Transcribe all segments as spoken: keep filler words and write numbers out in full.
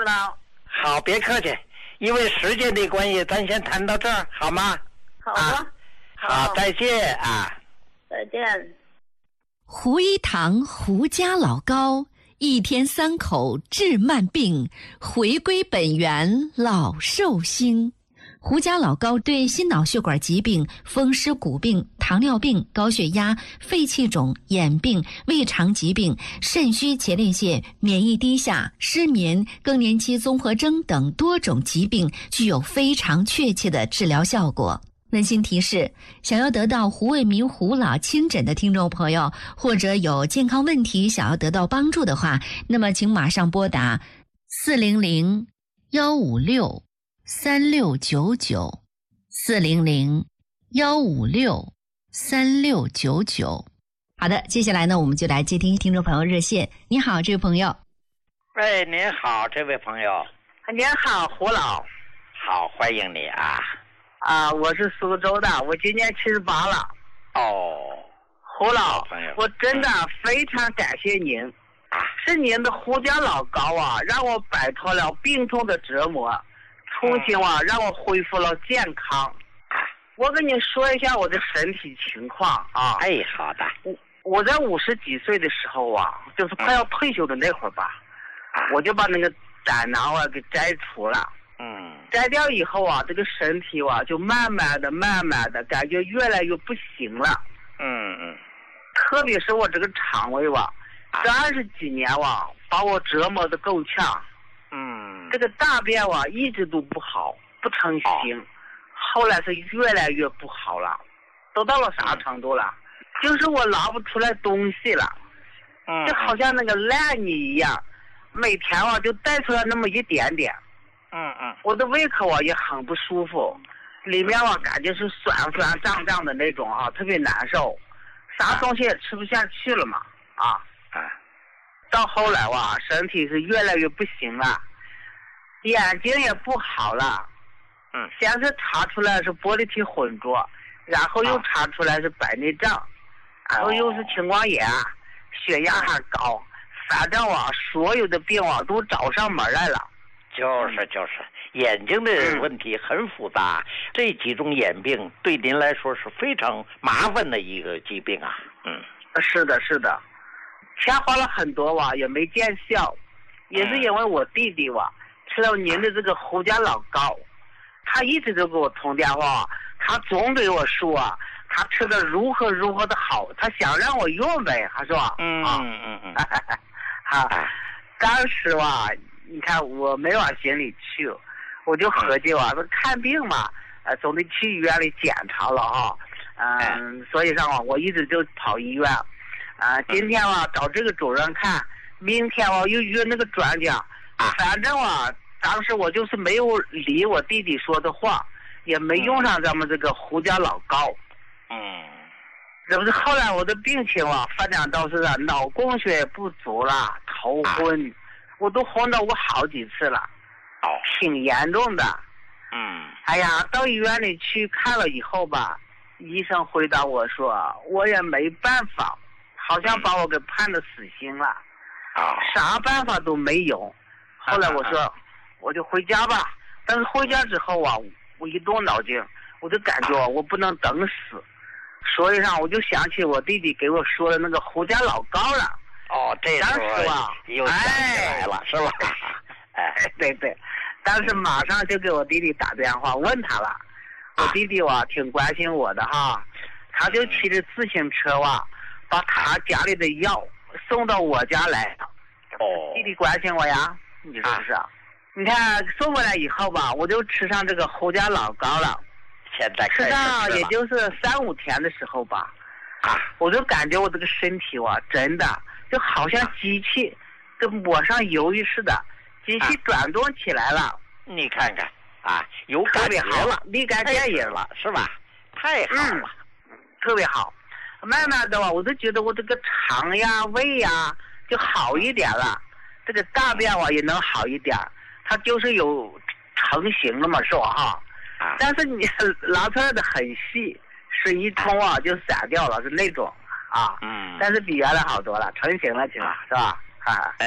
老。 好，别客气，因为时间的关系，咱先谈到这儿，好吗？ 好啊。 好，再见啊。 再见。 胡一堂胡家老高，一天三口治慢病，回归本源老寿星。胡家老高对心脑血管疾病、风湿骨病、糖尿病、高血压、肺气肿、眼病、胃肠疾病、肾虚前列腺、免疫低下、失眠、更年期综合征等多种疾病具有非常确切的治疗效果。温馨提示：想要得到胡卫民胡老亲诊的听众朋友，或者有健康问题想要得到帮助的话，那么请马上拨打四零零幺五六三六九九四零零幺五六三六九九。好的，接下来呢，我们就来接听听众朋友热线。你好，这位朋友。 哎，您好，这位朋友。 您好，胡老。 好，欢迎你啊。 啊，我是苏州的，我今年七十八了。 哦， 胡老，我真的非常感谢您， 啊， 是您的胡家老高啊，让我摆脱了病痛的折磨，重新啊，让我恢复了健康。 啊， 我跟你说一下我的身体情况啊。 哎，好的。 我我在五十几岁的时候啊，就是快要退休的那会儿吧， 啊， 我就把那个胆囊啊给摘除了。 嗯， 摘掉以后啊，这个身体啊就慢慢的、慢慢的感觉越来越不行了。 嗯嗯， 特别是我这个肠胃吧，这二十几年吧，把我折磨的够呛。 嗯， 这个大便吧一直都不好，不成形，哦、后来是越来越不好了，都到了啥程度了？嗯、就是我拿不出来东西了， 嗯， 就好像那个烂泥一样，每天啊就带出来那么一点点。 嗯嗯， 我的胃口啊也很不舒服，里面啊感觉是酸酸胀胀的那种啊，特别难受，啥东西也吃不下去了嘛啊啊！ 到后来哇，身体是越来越不行了，眼睛也不好了。 嗯， 先是查出来是玻璃体混浊，然后又查出来是白内障，然后又是青光眼，血压还高，反正啊所有的病啊都找上门来了。 就是就是，眼睛的问题很复杂，嗯、这几种眼病对您来说是非常麻烦的一个疾病啊。嗯， 是的，是的，钱花了很多哇，也没见效，也是因为我弟弟哇吃了您的这个胡家老高，他一直都给我通电话，他总给我说啊，他吃的如何如何的好，他想让我用呗，他说， 嗯嗯嗯嗯， 好，当时哇。你看我没往心里去，我就合计啊，说看病嘛，呃，总得去医院里检查了啊，嗯、呃，所以上啊，我一直就跑医院，啊、呃，今天啊找这个主任看，明天啊又约那个专家，反正啊，当时我就是没有理我弟弟说的话，也没用上咱们这个胡家老高， 嗯， 这不是后来我的病情啊发展到是啊脑供血不足了，头昏。我都昏到过好几次了， 哦， 挺严重的。 嗯， 哎呀，到医院里去看了以后吧，医生回答我说，我也没办法，好像把我给判了死刑了， 啊、嗯， 啥办法都没有。后来我说，啊、我就回家吧。但是回家之后啊，我一动脑筋，我就感觉我不能等死，所以上我就想起我弟弟给我说的那个胡家老高了。 哦，这时候又想起来了， 哎、 是吧？ 哎，对对，当时马上就给我弟弟打电话问他了。我弟弟哇挺关心我的哈，他就骑着自行车哇，把他家里的药送到我家来。 哦， 弟弟关心我呀，你说是不是？啊、你看送过来以后吧，我就吃上这个胡家老高了。 现在吃上也就是三五天的时候吧， 啊， 我就感觉我这个身体哇，真的。就好像机器跟抹上油似的，机器转动起来了。 啊、你看看啊，有感觉了， 立竿见影了， 是吧？太好了、 嗯，特别好。慢慢的吧，我都觉得我这个肠呀、胃呀就好一点了，这个大便啊也能好一点，它就是有成型了嘛，是吧？哈。 啊。 但是你拿出来的很细，水一冲啊就散掉了，是那种。啊， 嗯， 但是比原来好多了，成型了，起码是吧？啊， 哎，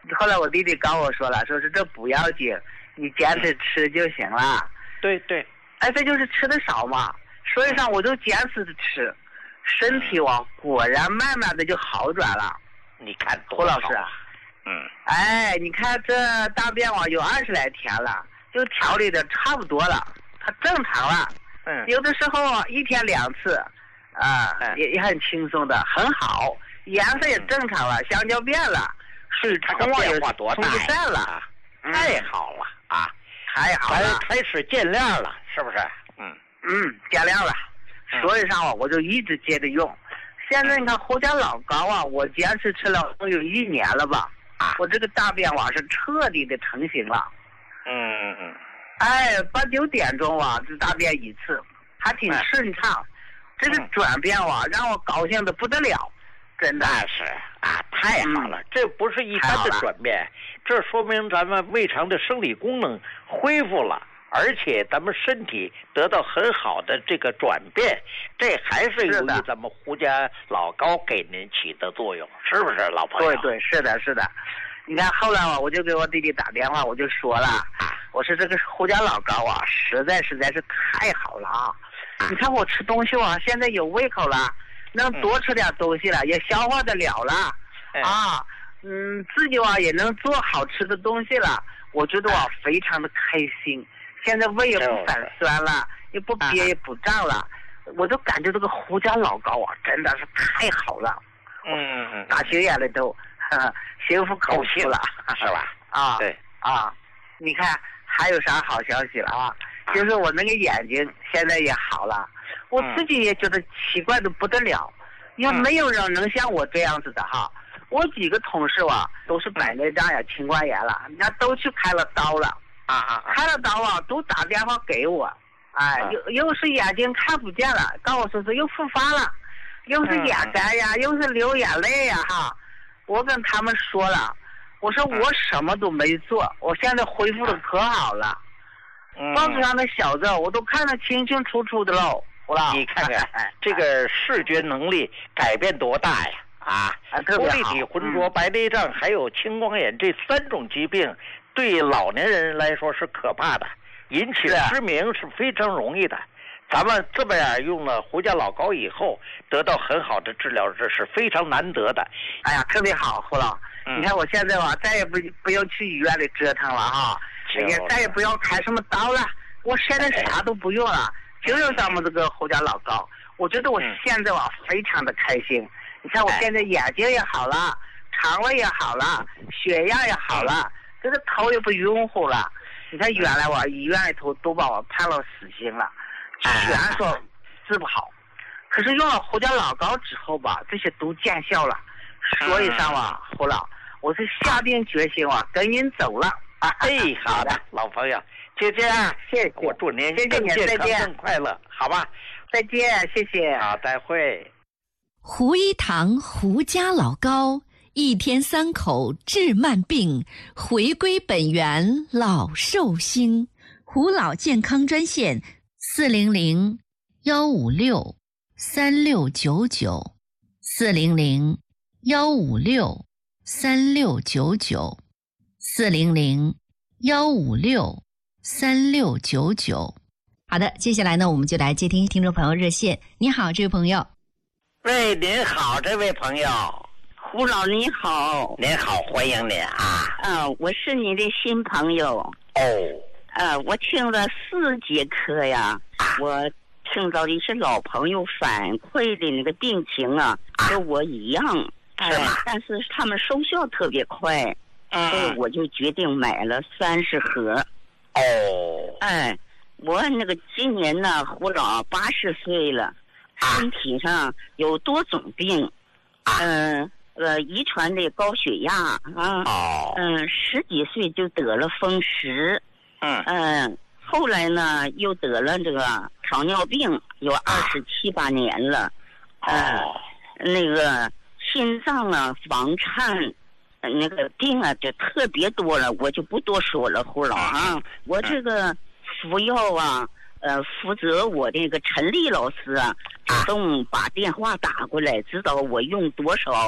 后来我弟弟跟我说了，说是这不要紧，你坚持吃就行了。 对对， 哎，这就是吃的少嘛，所以上我就坚持着吃，身体哇果然慢慢的就好转了。 你看胡老师， 嗯， 哎，你看这大便哇有二十来天了，就调理的差不多了，它正常了。 嗯， 有的时候啊一天两次，啊、呃嗯、也也很轻松的，很好，颜色也正常了，香蕉变了，水冲啊也冲不散了， 太好了啊！ 太好了， 开始见亮了，是不是？嗯嗯，见亮了，所以上我就一直接着用。现在你看胡家老高啊，我坚持吃了有一年了吧？啊，我这个大便哇是彻底的成型了。 嗯嗯嗯。 哎，八九点钟啊，这大便一次，还挺顺畅。这个转变哇，让我高兴的不得了，真的。 那是啊，太好了，嗯、这不是一般的转变，这说明咱们胃肠的生理功能恢复了。而且咱们身体得到很好的这个转变，这还是由于咱们胡家老高给您起的作用，是不是老朋友？ 对对，是的，是的。你看后来啊，我就给我弟弟打电话，我就说了，我说这个胡家老高啊，实在实在是太好了啊！你看我吃东西啊，现在有胃口了，能多吃点东西了，嗯、也消化得了了、嗯、啊，嗯，自己啊也能做好吃的东西了，我觉得我非常的开心。现在胃也不反酸了，也不憋也不胀了，我就感觉这个胡家老高啊，真的是太好了。 嗯嗯， 大学眼里都呵心服口服了， 是吧？ 啊， 对啊，你看还有啥好消息了啊？就是我那个眼睛现在也好了，我自己也觉得奇怪的不得了，因为没有人能像我这样子的哈。我几个同事啊，都是白内障呀、青光眼了，人家都去开了刀了。 啊啊！ 开了刀啊，都打电话给我，哎，啊、又又是眼睛看不见了，告我说是又复发了，又是眼干呀，嗯、又是流眼泪呀，哈！我跟他们说了，我说我什么都没做，嗯、我现在恢复的可好了， 嗯、 报纸上的小字我都看得清清楚楚的喽，胡老， 你看看这个视觉能力改变多大呀！啊，玻璃体浑浊、白内障还有青光眼这三种疾病。对老年人来说是可怕的，引起失明是非常容易的。咱们这么样用了胡家老高以后，得到很好的治疗，这是非常难得的。 哎呀，特别好，胡老，嗯、你看我现在吧，再也不不要去医院里折腾了哈，也再也不要开什么刀了，我现在啥都不用了，就用咱们这个胡家老高。我觉得我现在吧，非常的开心。你看我现在眼睛也好了，肠胃也好了，血压也好了。这个头也不晕乎了，你看原来我医院里头都把我判了死刑了，全说治不好，可是用了胡家老高之后吧，这些都见效了，所以上啊，胡老，我是下定决心啊，跟您走了。 哎，好的，老朋友，就这样， 谢谢， 我祝您更健康更快乐，好吧？ 再见，谢谢。 好，再会。 胡一堂胡家老高。一天三口治慢病，回归本源老寿星。胡老健康专线：四零零幺五六三六九九，四零零幺五六三六九九，四零零幺五六三六九九。好的，接下来呢，我们就来接听听众朋友热线。你好，这位朋友。 喂，您好，这位朋友。 胡老你好， 您好，欢迎您啊！ 啊，我是你的新朋友哦。 呃，我听了四节课呀，啊、我听到的是老朋友反馈的那个病情啊，和、啊、我一样， 是吗、呃？ 但是他们收效特别快， 嗯， 所以我就决定买了三十盒。 哦， 哎，我那个今年呢，胡老八十岁了，身体上有多种病，嗯。呃呃，遗传的高血压啊， 哦， 嗯，十几岁就得了风湿， 嗯嗯，后来呢又得了这个糖尿病，有二十七八年了，呃， 哦， 那个心脏啊、房颤，那个病啊就特别多了，我就不多说了，胡老啊，我这个服药啊。呃，负责我这个陈丽老师啊，主动把电话打过来，知道我用多少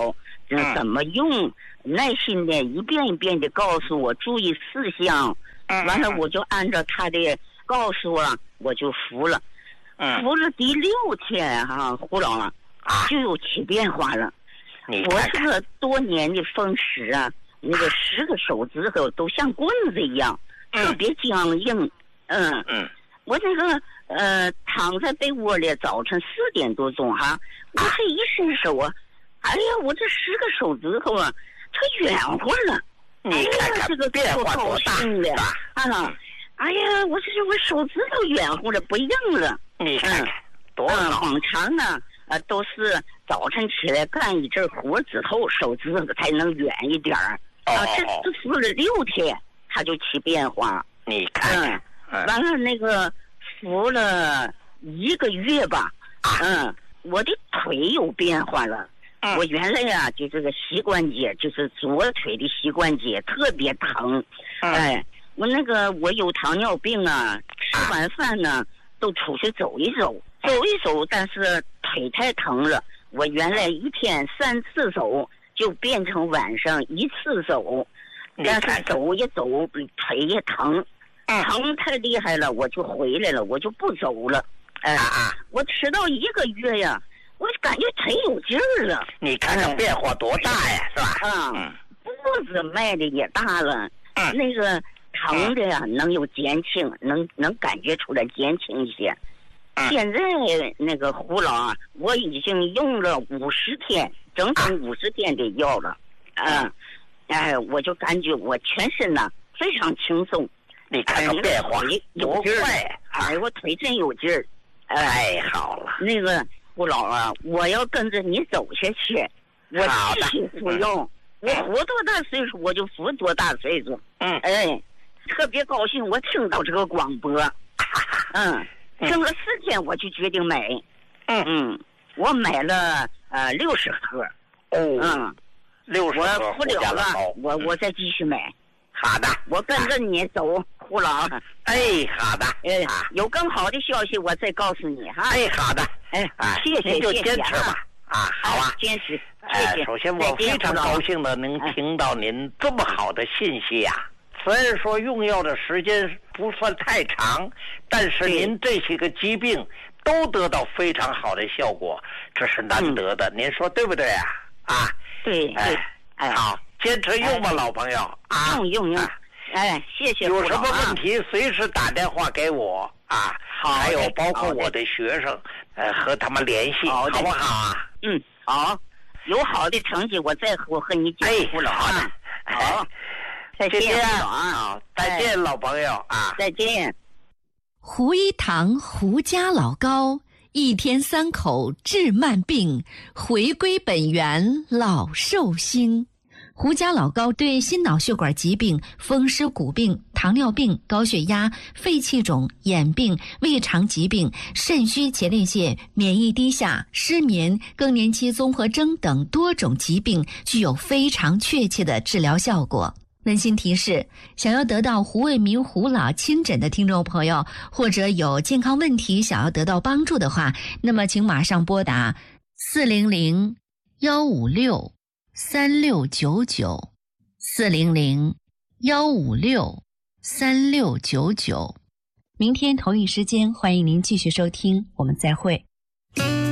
嗯，怎么用，耐心的一遍一遍的告诉我注意事项，完了我就按照他的告诉啊，我就服了。服了第六天哈、啊，胡老啊，就有起变化了。我这个多年的风湿啊，那个十个手指头都像棍子一样，特别僵硬。嗯嗯，我那个呃躺在被窝里，早晨四点多钟哈，我这一伸手啊，哎呀，我这十个手指头啊，它圆乎了。 你看看这个变化多大啊！哎呀，我这我手指头圆乎了，不一样了。 你看看多好。 往常呢，呃，都是早晨起来干一阵活之后，手指头才能圆一点儿。啊，这这服了六天，它就起变化。 你看看， 嗯，完了那个服了一个月吧，嗯，我的腿有变化了。我原来呀、啊，就这个膝关节，就是左腿的膝关节特别疼。哎，我那个我有糖尿病啊，吃完饭呢都出去走一走，走一走，但是腿太疼了。我原来一天三次走，就变成晚上一次走，但是走也走，腿也疼，疼太厉害了，我就回来了，我就不走了。哎，我吃到一个月呀。我感觉腿有劲儿了， 你看看变化多大呀，是吧？ 啊，步子迈的也大了，嗯、那个疼的呀、嗯、能有减轻，能能感觉出来减轻一些。嗯、现在那个胡老啊，我已经用了五十天，整整五十天的药了，嗯，哎，我就感觉我全身呐非常轻松。 你看看变化多快！ 哎，我腿真有劲儿， 太好了。 那个。胡老啊，我要跟着你走下去，我继续服用。我活多大岁数，我就服多大岁数。嗯，哎，特别高兴，我听到这个广播，嗯，听了四天，我就决定买。嗯嗯，我买了呃六十盒。 哦， 嗯， 六十盒。 我服了了，我我再继续买。 好的， 我跟着你走，胡老。 哎，好的。 哎，有更好的消息，我再告诉你哈。 哎，好的。 哎，谢谢， 您就坚持吧。啊，好啊， 坚持。 哎，首先我非常高兴的能听到您这么好的信息呀。虽然说用药的时间不算太长，但是您这些个疾病都得到非常好的效果，这是难得的。您说对不对啊？啊， 对， 哎， 哎， 好，坚持用吧，老朋友啊， 用用用。哎，谢谢。 有什么问题随时打电话给我啊。还有包括我的学生，呃，和他们联系，好不好啊？ 嗯，好，有好的成绩，我再我和你讲。 哎，好的， 好，再见， 啊，再见，老朋友啊， 再见。 胡一堂胡家老高，一天三口治慢病，回归本源老寿星。胡家老高对心脑血管疾病、风湿骨病、糖尿病、高血压、肺气肿、眼病、胃肠疾病、肾虚前列腺、免疫低下、失眠、更年期综合征等多种疾病具有非常确切的治疗效果。温馨提示：想要得到胡卫民胡老亲诊的听众朋友，或者有健康问题想要得到帮助的话，那么请马上拨打四零零幺五六三六九九，四零零幺五六三六九九。明天同一时间，欢迎您继续收听，我们再会。